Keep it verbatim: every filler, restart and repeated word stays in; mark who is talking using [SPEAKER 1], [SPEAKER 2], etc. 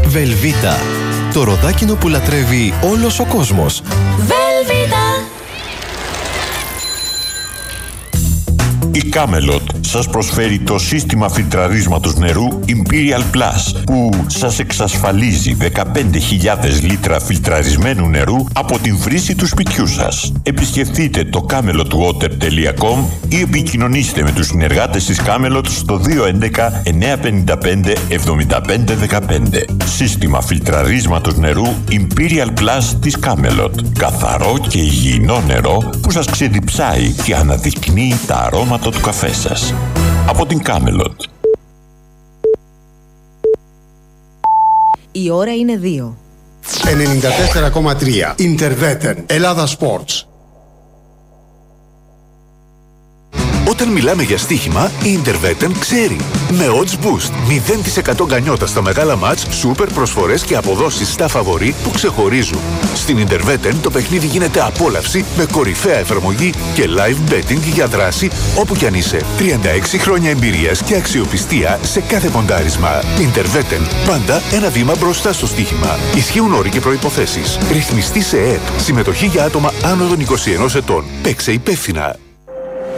[SPEAKER 1] Βελβίτα. Το ροδάκινο που λατρεύει όλος ο κόσμος.
[SPEAKER 2] Βελβίτα.
[SPEAKER 3] Η Camelot σας προσφέρει το σύστημα φιλτραρίσματος νερού Imperial Plus που σας εξασφαλίζει δεκαπέντε χιλιάδες λίτρα φιλτραρισμένου νερού από την βρύση του σπιτιού σας. Επισκεφτείτε το camelot water τελεία com ή επικοινωνήστε με τους συνεργάτες της Camelot στο δύο έντεκα εννιακόσια πενήντα πέντε εβδομήντα πέντε δεκαπέντε. Σύστημα φιλτραρίσματος νερού Imperial Plus της Camelot. Καθαρό και υγιεινό νερό που σας ξεδιψάει και αναδεικνύει τα αρώματα του καφέ σας. Από την Camelot.
[SPEAKER 4] Η ώρα είναι δύο.
[SPEAKER 5] ενενήντα τέσσερα κόμμα τρία Interveten Ελλάδα Sports.
[SPEAKER 6] Όταν μιλάμε για στοίχημα, η Interveten ξέρει. Με odds boost, μηδέν τοις εκατό γκανιότα στα μεγάλα μάτς, σούπερ προσφορές και αποδόσεις στα φαβορί που ξεχωρίζουν. Στην Interveten το παιχνίδι γίνεται απόλαυση με κορυφαία εφαρμογή και live betting για δράση όπου κι αν είσαι. τριάντα έξι χρόνια εμπειρίας και αξιοπιστία σε κάθε ποντάρισμα. Interveten, πάντα ένα βήμα μπροστά στο στοίχημα. Ισχύουν όροι και προϋποθέσεις. Ρυθμιστή σε ΕΕΠ. Συμμετοχή για άτομα άνω των είκοσι ενός ετών. Παίξε υπεύθυνα.